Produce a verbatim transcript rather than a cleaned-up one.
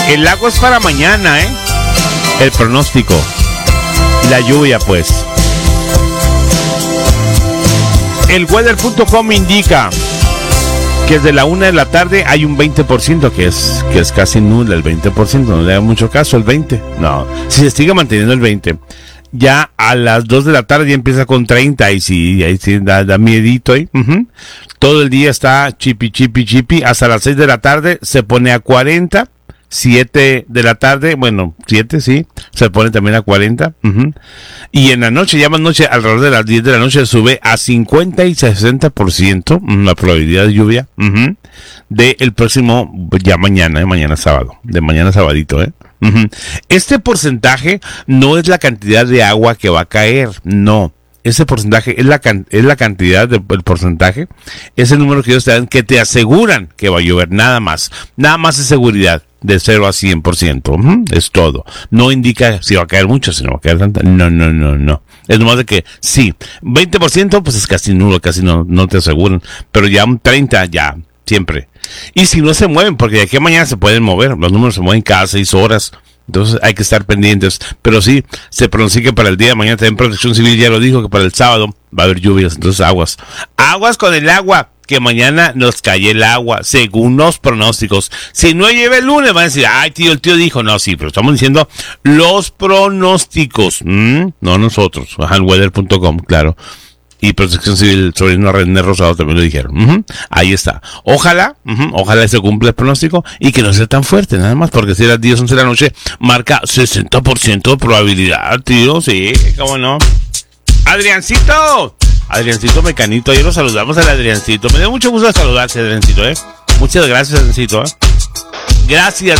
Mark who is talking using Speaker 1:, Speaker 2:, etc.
Speaker 1: El lago es para mañana, ¿eh? El pronóstico. La lluvia, pues. El weather punto com indica que desde la una de la tarde hay un veinte por ciento, que es, que es casi nula el veinte por ciento. No le da mucho caso el veinte. No, si se sigue manteniendo el veinte. Ya a las dos de la tarde ya empieza con treinta y sí, ahí sí da, da miedito ahí. Uh-huh. Todo el día está chipi, chipi, chipi. Hasta las seis de la tarde se pone a cuarenta. siete de la tarde, bueno, siete, sí, se pone también a cuarenta. Uh-huh. Y en la noche, ya más noche, alrededor de las diez de la noche, sube a cincuenta y sesenta por ciento la probabilidad de lluvia uh-huh, de el próximo, ya mañana, eh, mañana sábado, de mañana sabadito, ¿eh? Uh-huh. Este porcentaje no es la cantidad de agua que va a caer, no. Ese porcentaje es la, can- es la cantidad del de, porcentaje, es el número que ellos te dan, que te aseguran que va a llover, nada más. Nada más es seguridad, de cero a cien por ciento. Uh-huh, es todo. No indica si va a caer mucho, si no va a caer tanta. No, no, no, no. Es nomás de que sí, veinte por ciento pues es casi nulo, casi no, no te aseguran. Pero ya un treinta por ciento ya, siempre. Y si no se mueven, porque de aquí a mañana se pueden mover, los números se mueven cada seis horas. Entonces hay que estar pendientes. Pero sí, se pronostica para el día de mañana. También Protección Civil ya lo dijo, que para el sábado va a haber lluvias. Entonces aguas. Aguas con el agua, que mañana nos cae el agua, según los pronósticos. Si no llueve el lunes, van a decir, ay tío, el tío dijo. No, sí, pero estamos diciendo los pronósticos. ¿Mm? No nosotros. Ajá, el weather punto com, claro. Y Protección Civil, sobrino René Rosado también lo dijeron. Uh-huh. Ahí está. Ojalá, uh-huh, ojalá se cumpla el pronóstico y que no sea tan fuerte, nada más, porque si a las diez, once de la noche marca sesenta por ciento de probabilidad, tío. Sí, cómo no. Adriancito, Adriancito Mecanito, ayer lo saludamos al Adriancito. Me dio mucho gusto saludarte, Adriancito, ¿eh? Muchas gracias, Adriancito, ¿eh? Gracias.